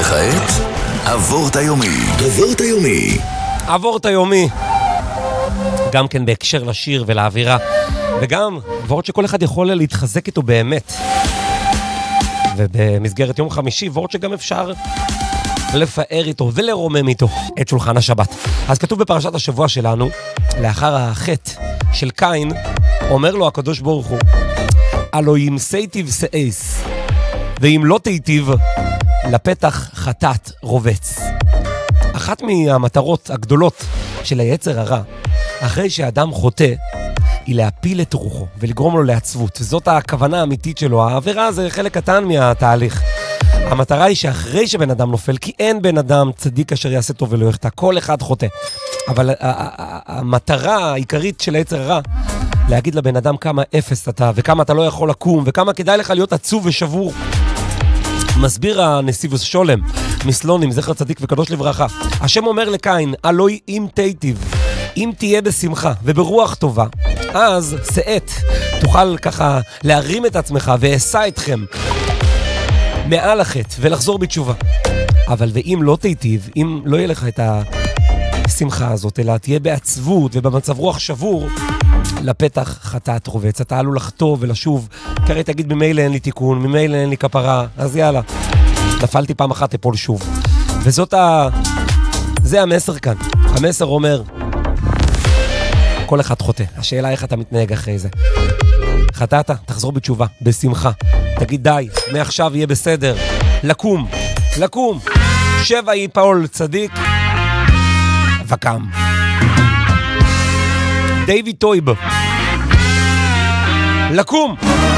וכעת, אבורט היומי. אבורט היומי. אבורט היומי. גם כן בהקשר לשיר ולאווירה. וגם וורט שכל אחד יכול להתחזק איתו באמת. ובמסגרת יום חמישי, וורט שגם אפשר לפאר איתו ולרומם איתו את שולחן השבת. אז כתוב בפרשת השבוע שלנו, לאחר החטא של קין, אומר לו הקדוש ברוך הוא, הלא אם סייטיב סאיס, ואם לא תיטיב, לפתח חטאת רובץ. אחת מהמטרות הגדולות של היצר הרע, אחרי שהאדם חוטא, היא להפיל את רוחו ולגרום לו לעצבות. זאת הכוונה האמיתית שלו. העבירה זה חלק קטן מהתהליך. המטרה היא שאחרי שבן אדם נופל, כי אין בן אדם צדיק אשר יעשה טוב ולא יחטא, כל אחד חוטא. אבל המטרה העיקרית של היצר הרע, להגיד לבן אדם כמה אפס אתה, וכמה אתה לא יכול לקום, וכמה כדאי לך להיות עצוב ושבור. מסביר הנסיבוס שולם, מסלונים, זכר צדיק וקדוש לברכה. השם אומר לקין, הלא אם תיטיב, אם תהיה בשמחה וברוח טובה, אז שאת, תוכל ככה להרים את עצמך ואעשה אתכם מעל החטא ולחזור בתשובה. אבל ואם לא תיטיב, אם לא יהיה לך את השמחה הזאת, אלא תהיה בעצבות ובמצב רוח שבור, לפתח חטאת רובץ. אתה עלול לחטוא ולשוב, כי הרי תגיד ממילא אין לי תיקון, ממילא אין לי כפרה, אז יאללה, נפלתי פעם אחת, אפול שוב. זה המסר כאן. המסר אומר, כל אחד חוטא. השאלה איך אתה מתנהג אחרי זה. חטאת, תחזור בתשובה, בשמחה. תגיד די, מעכשיו יהיה בסדר. לקום. 7 ייפול צדיק, וקם. דיוויד טויב. לקום.